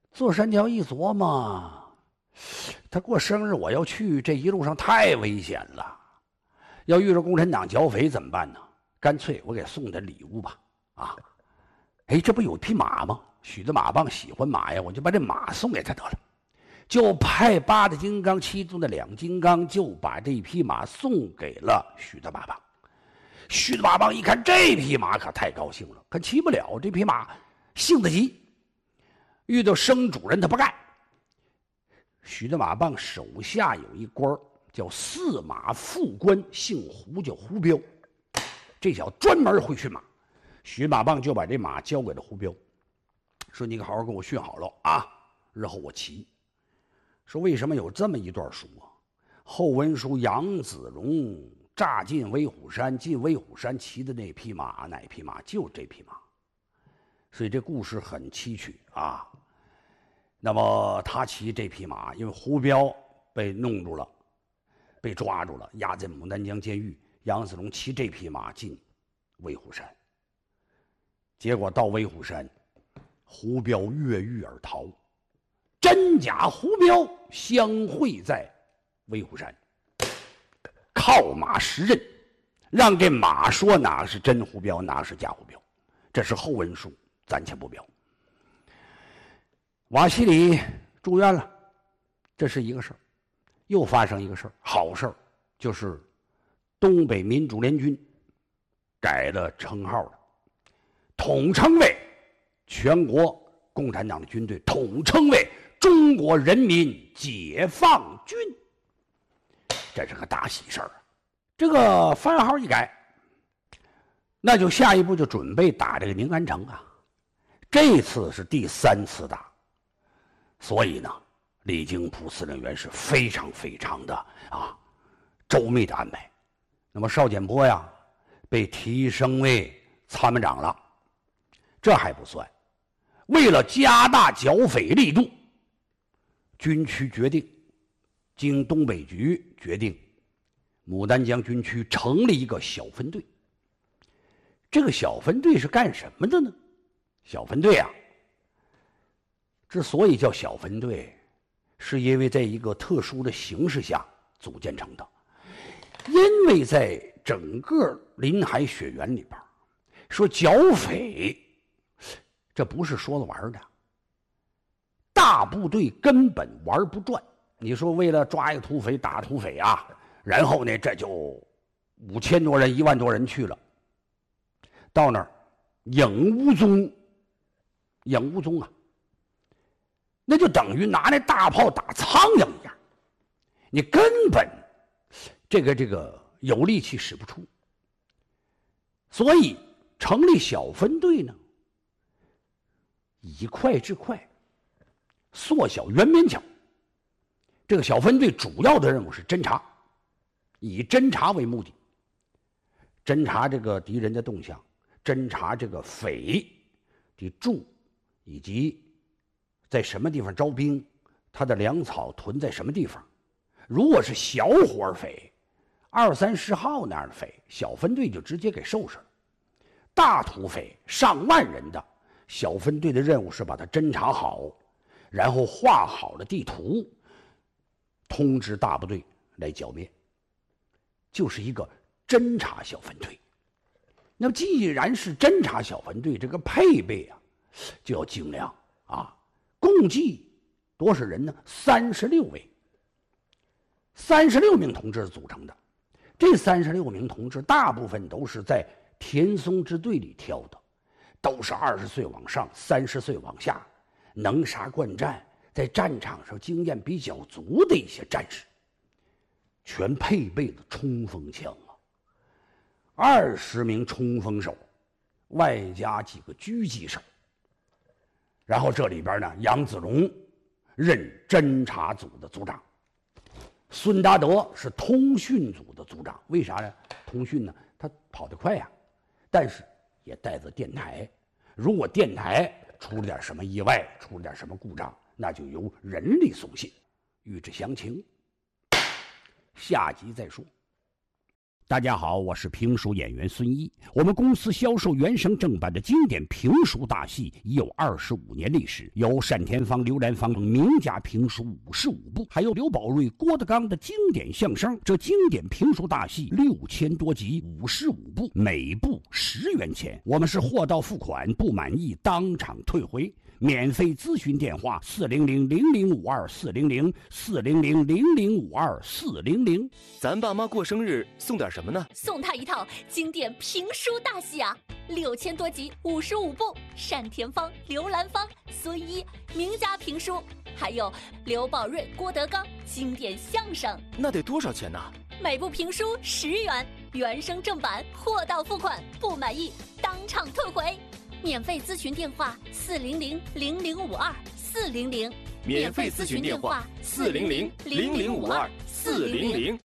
坐山桥一琢磨，他过生日我要去，这一路上太危险了，要遇着共产党剿匪怎么办呢？干脆我给送点礼物吧。啊，哎，这不有匹马吗？许子马棒喜欢马呀，我就把这马送给他得了。就派8大金刚其中的2金刚，就把这匹马送给了许子马棒。许子马棒一看这匹马可太高兴了，可骑不了，这匹马性子急，遇到生主人他不干。许子马棒手下有一官叫司马副官，姓胡，叫胡彪，这小子专门会驯马。许马棒就把这马交给了胡彪，说你可好好给我驯好了啊，日后我骑。说为什么有这么一段书啊？后文书杨子荣乍进威虎山，进威虎山骑的那匹马，哪匹马？就这匹马。所以这故事很崎岖啊。那么他骑这匹马，因为胡彪被弄住了，被抓住了，押在牡丹江监狱。杨子荣骑这匹马进威虎山，结果到威虎山，胡彪越狱而逃，真假胡彪相会在威虎山，靠马识人，让这马说哪是真胡彪，哪是假胡彪。这是后文书，暂且不表。瓦西里住院了，这是一个事儿。又发生一个事儿，好事儿，就是东北民主联军改了称号了，统称为全国共产党的军队，统称为中国人民解放军。这是个大喜事儿啊！这个番号一改，那就下一步就准备打这个宁安城啊。这次是第3次打，所以呢，李经浦司令员是非常非常的周密的安排。那么邵简波呀，被提升为参谋长了。这还不算，为了加大剿匪力度，军区决定，经东北局决定，牡丹江军区成立一个小分队。这个小分队是干什么的呢？小分队啊，之所以叫小分队，是因为在一个特殊的形势下组建成的。因为在整个临海雪原里边，说剿匪，这不是说了玩的，大部队根本玩不转。你说为了抓一个土匪打土匪啊，然后呢这就5000多人1万多人去了，到那儿影无踪，影无踪啊，那就等于拿那大炮打苍蝇一样，你根本这个有力气使不出。所以成立小分队呢，以快制快，缩小圆边巧。这个小分队主要的任务是侦察，以侦察为目的，侦察这个敌人的动向，侦察这个匪的住，以及在什么地方招兵，他的粮草囤在什么地方。如果是小伙匪，20、30号那样的匪，小分队就直接给收拾了。大土匪上万人的，小分队的任务是把它侦察好，然后画好了地图，通知大部队来剿灭，就是一个侦察小分队。那么既然是侦察小分队，这个配备啊就要精良啊。共计多少人呢？36位，36名同志组成的。这36名同志大部分都是在田松支队里挑的，都是20岁往上30岁往下，能杀惯战，在战场上经验比较足的一些战士，全配备了冲锋枪啊，20名冲锋手，外加几个狙击手。然后这里边呢，杨子荣任侦察组的组长，孙达德是通讯组的组长。为啥呢？通讯呢，他跑得快呀，但是也带着电台。如果电台出了点什么意外，出了点什么故障，那就由人力送信。欲知详情，下集再说。 大家好，我是评书演员孙一。我们公司销售原声正版的经典评书大戏已有25年历史，有单田芳、刘兰芳等名家评书55部，还有刘宝瑞、郭德纲的经典相声。这经典评书大戏6000多集，55部，每部10元钱。我们是货到付款，不满意当场退回。免费咨询电话400-0052-400，400-0052-400。 咱爸妈过生日送点什么呢？ 送他一套经典评书大戏啊，6000多集，55部，单田芳、刘兰芳、孙一名家评书，还有刘宝瑞、郭德纲经典相声。 那得多少钱呢？ 每部评书10元，原声正版，货到付款，不满意当场退回。免费咨询电话400-0052-400， 免费咨询电话400-0052-400。